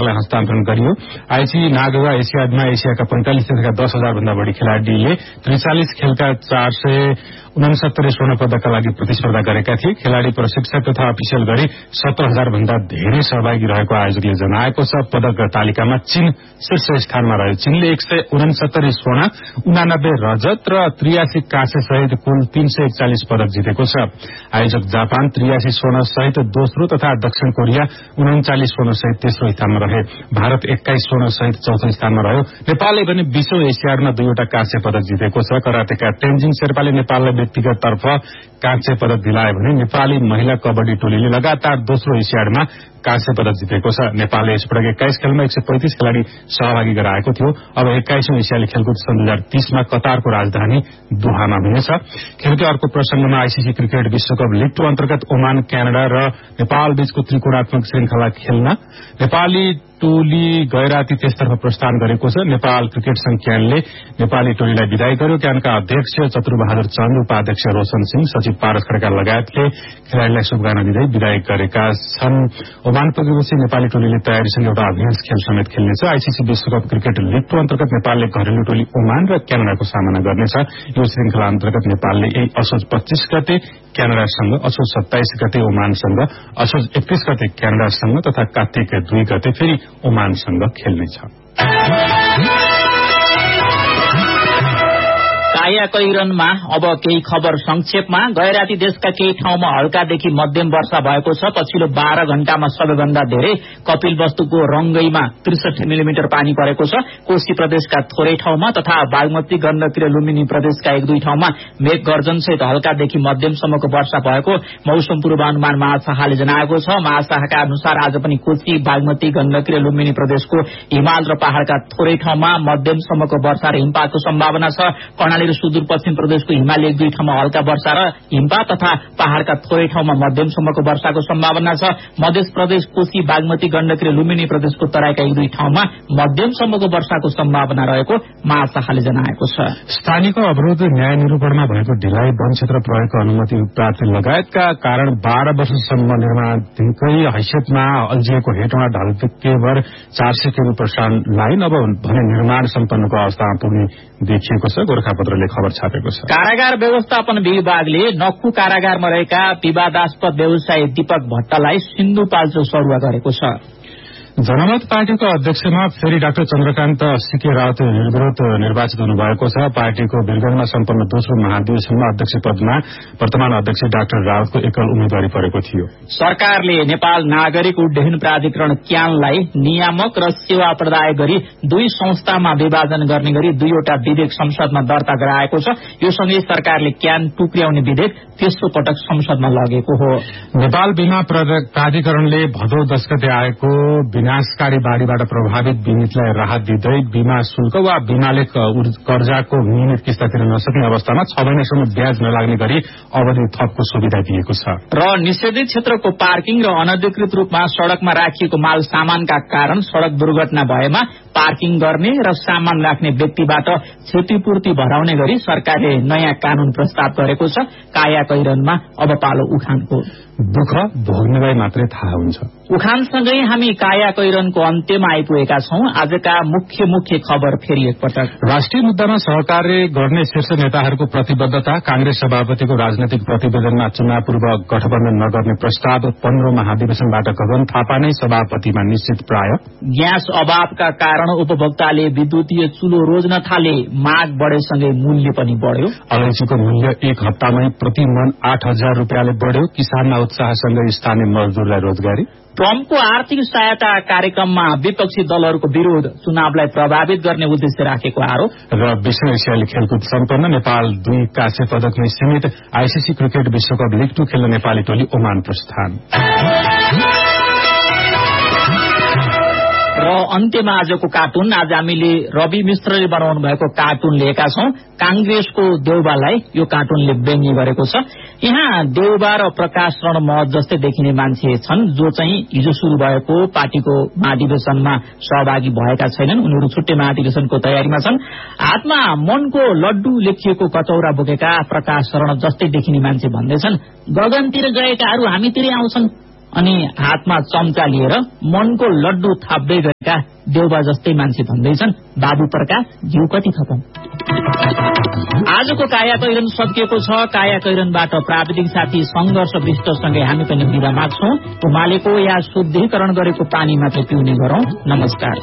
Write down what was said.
पदकलाई हस्तान्तरण गरियो। आइसी नागवा एसियाडमा एसियाका 45 देशका 10,000 भन्दा बढी खेलाड़ीले 43 खेलका 469 स्वर्ण पदकका लागि प्रतिस्पर्धा गरेका थिए। खेलाड़ी प्रशिक्षक तथा अफिसियल गरी 17,000 भन्दा धेरै सहभागी रहेको आयोजकले जनाएको छ। पदक तालिकामा चीन शीर्ष स्थानमा रह्यो। चीनले 169 स्वर्ण, 89 रजत र 83 काँसे सहित कुल 341 पदक जितेको छ। आयोजक जापान 83 स्वर्ण सहित दोस्रो तथा दक्षिण कोरिया 39 स्वर्ण सहित तेस्रो स्थानमा रहे। भारत 21 स्वर्ण सहित चौथो स्थानमा रह्यो। नेपालले भने 20औं एसियाडमा 2वटा काँस्य पदक जितेको छ। करातेका तेन्जिङ शेर्पाले नेपाललाई व्यक्तिगत तर्फ काँस्य पदक दिलाए भने नेपाली महिला कबड्डी टोलीले लगातार दोस्रो एसियाडमा काँस्य पदक जितेको छ। नेपालले यसपटक 21 खेलमा 135 खेलाड़ी सहभागी गराएको थियो। अब 21औं एसियाली खेलकुद सन् 2030 मा कतारको राजधानी दोहामा हुनेछ। खेलकै अर्को प्रसंगमा आईसीसी क्रिकेट विश्वकप लीग 2 अन्तर्गत ओमान, क्यानाडा र नेपाल बीचको त्रिकोणात्मक श्रृंखला खेल्न नेपाली टोली गैराती त्यसतर्फ प्रस्थान गरेको छ। नेपाल क्रिकेट संघ क्यानले नेपाली टोलीलाई विदाई गर्यो। क्यानका अध्यक्ष चतुरबहादुर चन्द, उपाध्यक्ष रोशन सिंह, सचिव पारस खड्का लगायतले खेलाड़ीलाई शुभकामना दिँदै विदाई गरेका छन्। ओमान पुगेपछि नेपाली टोलीले तयारीसँग एउटा अभियान खेल समेत खेल्नेछ। आईसीसी विश्वकप क्रिकेट लीग 2 अन्तर्गत नेपालले घरेलु टोली ओमान र क्यानाडाको सामना गर्नेछ। यो श्रृंखला अन्तर्गत नेपालले यही असोज 25 गते क्यानाडासँग, असोज 27 गते ओमानसँग, असोज 31 गते क्यानाडासँग तथा कार्तिक 2 गते फेरि ओमानसँग खेल्नेछ। कायाकैरनमा अब केही खबर संक्षेपमा। गैराती देशका केही ठाउँमा हल्कादेखि मध्यम वर्षा भएको छ। पछिल्लो 12 घण्टामा सबैभन्दा धेरै कपिलवस्तुको रंगईमा 63 मिलिमिटर पानी परेको छ। कोशी प्रदेशका थोरै ठाउँमा तथा बागमती, गण्डकी र लुम्बिनी प्रदेशका 1-2 ठाउँमा मेघ गर्जनसहित हल्कादेखि मध्यमसम्मको वर्षा भएको मौसम पूर्वानुमान महाशाखाले जनाएको छ। महाशाखाका अनुसार आज पनि कोशी, बागमती, गण्डकी र लुम्बिनी प्रदेशको हिमाल र पहाड़का थोरै ठाउँमा मध्यमसम्मको वर्षा र हिमपातको सम्भावना छ। कर्णाली र सुदूरपश्चिम प्रदेशको हिमाली 1-2 ठाउँमा हल्का वर्षा र हिमपात तथा पहाड़का थोरै ठाउँमा मध्यमसम्मको वर्षाको सम्भावना छ। मध्य प्रदेश, कोशी, बागमती, गण्डकी र लुम्बिनी प्रदेशको तराईका 1-2 ठाउँमा मध्यमसम्मको वर्षाको सम्भावना रहेको महाशाखाले जनाएको छ। स्थानीयको अवरोध, न्याय निरूपणमा भएको ढिलाइ, वन क्षेत्र प्रयोगको अनुमति प्राप्ति लगायतका कारण 12 वर्षसम्म निर्माणकै हैसियतमा अल्झिएको हेटौँडा ढल्केभर 400 किलो प्रसारण लाइन अब भने निर्माण सम्पन्नको अवस्थामा पुग्ने देखिएको छ। गोरखापत्रले खबर छापेको छ। कारागार व्यवस्थापन विभागले नक्खु कारागारमा रहेका विवादास्पद व्यवसायी दीपक भट्टलाई सिन्धुपाल्चो सरुवा गरेको छ। जनमत पार्टीको अध्यक्षमा फेरि डाक्टर चन्द्रकान्त सिके रावत निर्विरोध निर्वाचित हुनुभएको छ। पार्टीको वीरगंजमा सम्पन्न दोस्रो महाधिवेशनमा अध्यक्ष पदमा वर्तमान अध्यक्ष डाक्टर रावतको एकल उम्मेदवारी परेको थियो। सरकारले नेपाल नागरिक उड्डयन प्राधिकरण क्यानलाई नियामक र सेवा प्रदाय गरी 2 संस्थामा विभाजन गर्ने गरी 2वटा विधेयक संसदमा दर्ता गराएको छ। यो सँगै सरकारले क्यान टुक्र्याउने विधेयक तेस्रो पटक संसदमा लगेको हो। नेपाल बीमा प्राधिकरणले भदौ 10 गते आएको विनाशकारी बाढ़ीबाट प्रभावित बीमितलाई राहत दिँदै बीमा शुल्क वा बीमाले कर्जाको नियमित किस्ता तिर्न नसक्ने अवस्थामा 6 महिनासम्म ब्याज नलाग्ने गरी अवधि थपको सुविधा दिएको छ। र निषेधित क्षेत्रको पार्किङ र अनधिकृत रूपमा सड़कमा राखिएको माल सामानका कारण सड़क दुर्घटना भएमा पार्किङ गर्ने र सामान राख्ने व्यक्तिबाट क्षतिपूर्ति भराउने गरी सरकारले नयाँ कानून प्रस्ताव गरेको छ। कायाकैरनमा अब पालो उखानको। दुःख भोग्नेलाई मात्रै थाहा हुन्छ। उखानसँगै हामी कायाकैरनको अन्त्यमा आइपुगेका छौं। आजका मुख्य खबर फेरि एकपटक। राष्ट्रिय मुद्दामा सहकार्य गर्ने शीर्ष नेताहरूको प्रतिबद्धता। कांग्रेस सभापतिको राजनैतिक प्रतिवेदनमा चुनाव पूर्व गठबन्धन नगर्ने प्रस्ताव। 15औं महाधिवेशनबाट गगन थापा नै सभापतिमा निश्चित प्राय। ग्यास अभावका कारण उपभोक्ताले विद्युतीय चुलो रोज्न थाले। माग बढेसँगै मूल्य पनि बढ्यो। अलैँचीको मूल्य 1 हप्तामै प्रति मन 8,000 रुपियाँले बढ्यो। किसानमा उत्साहसँगै स्थानीय मजदूरलाई रोजगारी। ट्रम्पको आर्थिक सहायता कार्यक्रममा विपक्षी दलहरूको विरोध। चुनावलाई प्रभावित गर्ने उद्देश्य राखेको आरोप। र विश्व एसियाली खेलकुद सम्पन्न। नेपाल 2 काँस्य पदकमै सीमित। आईसीसी क्रिकेट विश्वकप लीग 2 खेल्न नेपाली टोली ओमान प्रस्थान। र अन्त्यमा आजको कार्टुन। आज हामीले रवि मिश्रले बनाउनु भएको कार्टुन लिएका छौं। कांग्रेसको देउबालाई यो कार्टुनले व्यङ्ग्य गरेको छ। यहाँ देउबा र प्रकाश रण महत जस्तै देखिने मान्छे छन् जो चाहिँ हिजो शुरू भएको पार्टीको महाधिवेशनमा सहभागी भएका छैनन्। उनीहरू छुट्टै महाधिवेशनको तयारीमा छन्। हातमा मनको लड्डु लेखिएको कचौरा बोकेका प्रकाश रण जस्तै देखिने मान्छे भन्दैछन्, गगनतिर गएकाहरू हामीतिरै आउँछन्। अनि हातमा चम्चा लिएर मनको लड्डु थाप्दै गरेका देउबा जस्तै मान्छे भन्दैछन् बाबु प्रकाश घिउ कति खतम। आजको काया कैरन सकिएको छ। काया कैरनबाट प्राविधिक साथी संघर्ष विष्टसँगै हामी पनि बिदा माग्छौं। उमालेको या शुद्धिकरण गरेको पानी मात्र पिउने गरौं। नमस्कार।